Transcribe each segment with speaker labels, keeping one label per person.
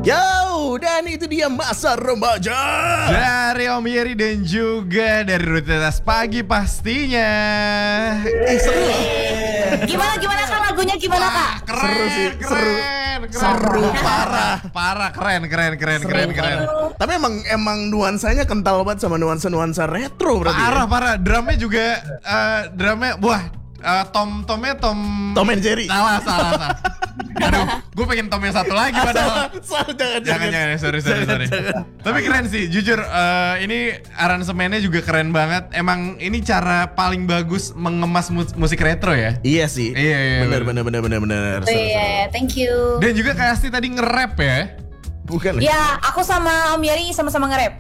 Speaker 1: Yo, dan itu dia masa remaja
Speaker 2: dari Om Yeri dan juga dari Rutinitas Pagi pastinya.
Speaker 1: Seru.
Speaker 3: Gimana Kak lagunya gimana Kak?
Speaker 1: Seru sih, seru
Speaker 2: parah, keren.
Speaker 1: Tapi emang nuansanya kental banget sama nuansa retro berarti.
Speaker 2: Parah. Drumnya juga drumnya Tom
Speaker 1: and Jerry.
Speaker 2: Salah. Aduh, gue pengen Tom yang satu lagi padahal. Jangan, sorry. Tapi keren sih, jujur ini aransemennya juga keren banget. Emang ini cara paling bagus mengemas musik retro ya.
Speaker 1: Iya sih.
Speaker 2: Iya.
Speaker 1: Bener.
Speaker 3: Iya, thank you.
Speaker 2: Dan juga Kak Asti tadi nge-rap ya.
Speaker 1: Bukan.
Speaker 3: Ya, aku sama Om Yeri sama-sama nge-rap.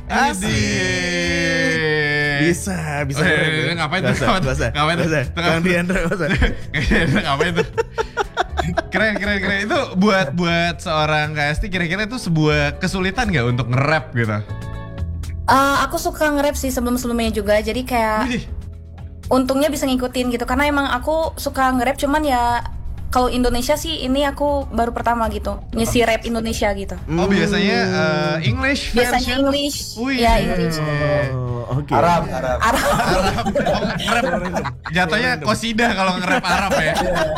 Speaker 1: Bisa.
Speaker 2: Ngapain tuh?
Speaker 1: Kang Diandra masa.
Speaker 2: Ngapain tuh? Keren. Itu buat seorang Kak Asti kira-kira itu sebuah kesulitan gak untuk nge-rap gitu?
Speaker 3: Aku suka nge-rap sih sebelum-sebelumnya juga. Jadi kayak untungnya bisa ngikutin gitu. Karena emang aku suka nge-rap cuman ya kalau Indonesia sih ini aku baru pertama gitu ngisi rap Indonesia gitu.
Speaker 2: Oh biasanya English version?
Speaker 3: Biasanya English.
Speaker 2: Wih.
Speaker 3: Ya English.
Speaker 1: Oke.
Speaker 4: Arab.
Speaker 2: Nge-rap jatuhnya kosida kalau nge-rap Arab ya.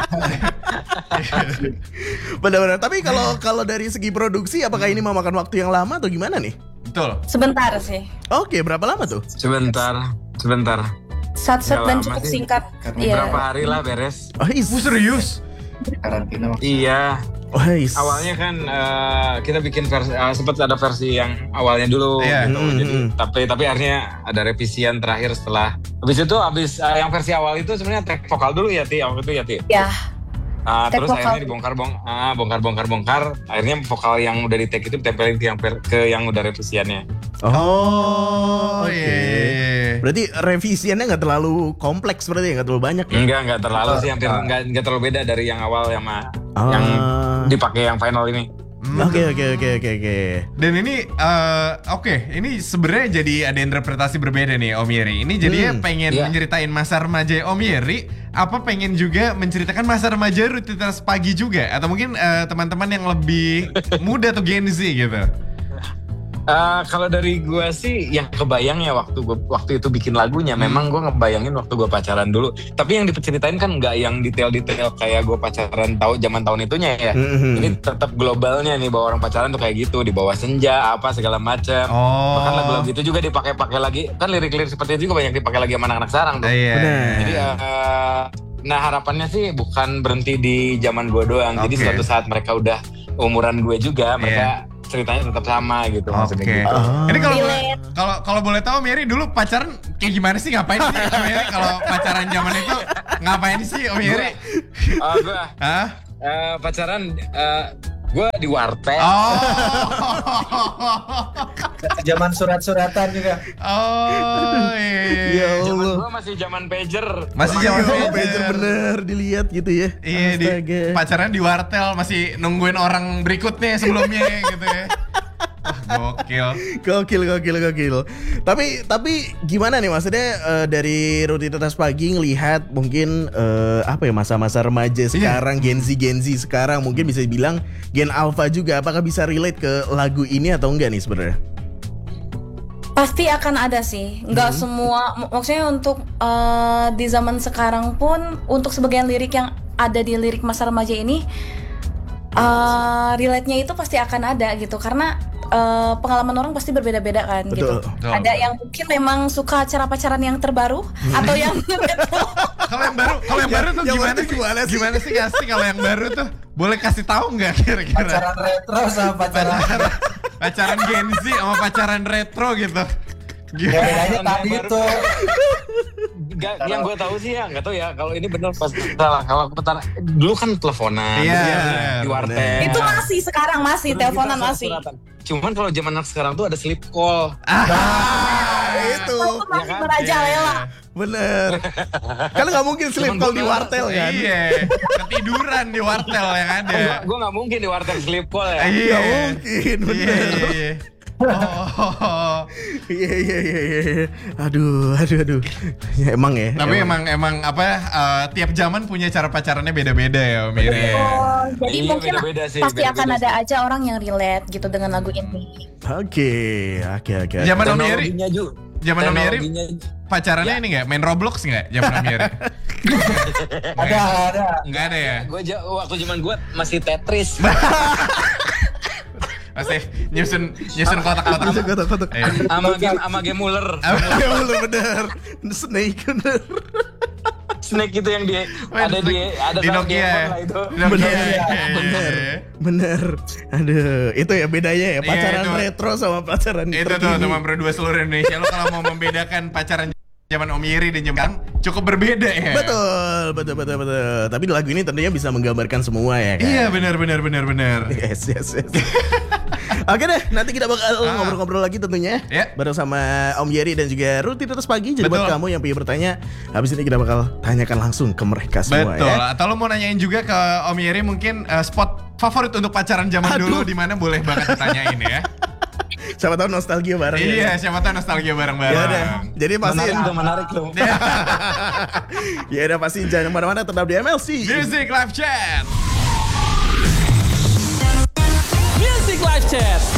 Speaker 1: Benar. Tapi kalau dari segi produksi apakah ini memakan waktu yang lama atau gimana nih?
Speaker 2: Betul.
Speaker 3: Sebentar sih.
Speaker 1: Oke, berapa lama tuh?
Speaker 4: Sebentar.
Speaker 3: Set dan
Speaker 4: lama
Speaker 3: cukup
Speaker 4: sih.
Speaker 3: singkat.
Speaker 4: Berapa hari lah beres.
Speaker 2: Serius?
Speaker 5: Karantina waktu.
Speaker 4: Iya.
Speaker 1: Awalnya
Speaker 4: Awalnya kan kita bikin versi sempat ada versi yang awalnya dulu gitu. Jadi tapi akhirnya ada revisian terakhir setelah habis yang versi awal itu sebenarnya track vokal dulu ya Ti waktu itu ya Ti.
Speaker 3: Ya.
Speaker 4: Terus
Speaker 3: vokal.
Speaker 4: akhirnya bongkar. Akhirnya vokal yang udah di take itu ditempelin ke yang udah revisiannya.
Speaker 1: Oke. Berarti revisiannya nggak terlalu kompleks berarti ya, nggak terlalu banyak ya?
Speaker 4: Enggak terlalu sih, hampir enggak terlalu beda dari yang awal sama yang dipakai yang final ini.
Speaker 1: Oke.
Speaker 2: Dan ini ini sebenarnya jadi ada interpretasi berbeda nih Om Yeri. Ini jadinya pengen menceritain masa remaja Om Yeri, apa pengen juga menceritakan masa remaja Rutinitas Pagi juga, atau mungkin teman-teman yang lebih muda atau Gen Z gitu.
Speaker 4: Kalau dari gue sih yang kebayang ya waktu itu bikin lagunya, memang gue ngebayangin waktu gue pacaran dulu. Tapi yang diceritain kan nggak yang detail-detail kayak gue pacaran zaman tahun itunya ya. Ini tetap globalnya nih, bahwa orang pacaran tuh kayak gitu, di bawah senja apa segala macam. Bahkan lagu-lagu itu juga dipakai lagi, kan lirik-lirik seperti itu juga banyak dipakai lagi sama anak-anak sekarang tuh. Jadi nah harapannya sih bukan berhenti di zaman gue doang. Jadi suatu saat mereka udah umuran gue juga, mereka ceritanya tetap sama gitu maksudnya gitu.
Speaker 2: Ini kalau boleh tahu Mary dulu pacaran kayak gimana sih, ngapain sih Om Mary kalau pacaran zaman itu ngapain sih Om Mary?
Speaker 4: Pacaran gue di warteg.
Speaker 5: Zaman surat-suratan juga.
Speaker 1: Ya
Speaker 4: Zaman
Speaker 1: Allah.
Speaker 4: gue masih zaman pager.
Speaker 2: Masih zaman
Speaker 1: Pager bener dilihat gitu ya.
Speaker 2: Iya, pacaran di wartel masih nungguin orang berikutnya sebelumnya gitu ya.
Speaker 1: Gokil. Tapi gimana nih maksudnya dari Rutinitas Pagi ngelihat mungkin masa-masa remaja sekarang, Gen Z sekarang, mungkin bisa dibilang Gen Alpha juga, apakah bisa relate ke lagu ini atau enggak nih sebenarnya?
Speaker 3: Pasti akan ada sih. Nggak semua, maksudnya untuk di zaman sekarang pun untuk sebagian lirik yang ada di lirik masa remaja ini relate-nya itu pasti akan ada gitu, karena pengalaman orang pasti berbeda-beda kan.
Speaker 1: Betul.
Speaker 3: Gitu. Ada yang mungkin memang suka cara pacaran yang terbaru atau yang
Speaker 2: Kalau yang baru tuh gimana sih nggak sih kalau yang baru tuh, boleh kasih tahu nggak kira-kira?
Speaker 5: Pacaran retro sama
Speaker 2: Pacaran Gen Z sama pacaran retro gitu.
Speaker 5: bedanya tadi itu.
Speaker 4: Yang gue tahu sih ya, nggak tahu ya kalau ini benar pas salah. Kalau dulu kan teleponan, di warteg.
Speaker 3: itu masih sekarang masih teleponan masih.
Speaker 4: Cuman kalau zaman anak sekarang tuh ada sleep call.
Speaker 1: Itu
Speaker 3: masih merajalela.
Speaker 1: bener. Karena nggak mungkin sleep call di wartel kan?
Speaker 2: Iya, ketiduran di wartel yang ada.
Speaker 4: Gue nggak mungkin di warteg sleep call ya.
Speaker 1: Nggak mungkin, bener.
Speaker 2: Iya. Oh.
Speaker 1: Iya. Aduh. Ya, emang ya.
Speaker 2: Tapi emang tiap zaman punya cara pacarannya beda-beda ya Om Iri.
Speaker 3: Jadi
Speaker 4: Iya,
Speaker 3: mungkin
Speaker 4: beda-beda sih,
Speaker 3: pasti
Speaker 4: beda-beda
Speaker 3: akan
Speaker 4: sih.
Speaker 3: ada aja orang yang relate gitu dengan lagu ini.
Speaker 1: Oke.
Speaker 2: Zaman Om Iri,
Speaker 4: Teknologinya juga.
Speaker 2: zaman Om Iri
Speaker 4: Teknologinya-
Speaker 2: pacarannya ini nggak? Main Roblox nggak? Zaman Om Iri?
Speaker 5: Ada.
Speaker 2: Nggak ada ya?
Speaker 4: Waktu zaman gue masih Tetris.
Speaker 2: Masih nyusun kotak-kotak.
Speaker 1: Kotak-kotak.
Speaker 2: Iya.
Speaker 4: sama game Muller.
Speaker 1: Bener. Snake bener.
Speaker 4: Snake itu yang ada
Speaker 2: di
Speaker 4: dalam
Speaker 2: Nokia ya?
Speaker 4: Game lah itu.
Speaker 2: Di Nokia, iya.
Speaker 1: Bener. Aduh, itu ya bedanya ya pacaran
Speaker 2: Iya, itu.
Speaker 1: retro sama pacaran
Speaker 2: Itu tuh
Speaker 1: terkini.
Speaker 2: teman berdua seluruh Indonesia. Lo kalau mau membedakan pacaran zaman Om Iri dan zaman cukup berbeda ya.
Speaker 1: Betul. Tapi lagu ini tentunya bisa menggambarkan semua ya kan.
Speaker 2: Iya benar.
Speaker 1: Yes. Oke deh, nanti kita bakal ngobrol-ngobrol lagi tentunya
Speaker 2: Ya.
Speaker 1: bareng sama Om Yeri dan juga Rutinitas Pagi. Jadi buat
Speaker 2: Betul.
Speaker 1: kamu yang pengen bertanya, habis ini kita bakal tanyakan langsung ke mereka semua
Speaker 2: Betul.
Speaker 1: ya.
Speaker 2: Atau lo mau nanyain juga ke Om Iri mungkin spot favorit untuk pacaran zaman dulu di mana boleh banget ditanyain ya.
Speaker 1: Siapa tahu nostalgia bareng ya.
Speaker 2: Iya, siapa tahu nostalgia
Speaker 1: Ya udah.
Speaker 2: bareng-bareng.
Speaker 1: Jadi pastiin
Speaker 4: Menarik tuh.
Speaker 1: ya udah pasti jangan kemana-mana, tetap di MLC.
Speaker 2: Music Live Chat.
Speaker 6: Music Live Chat.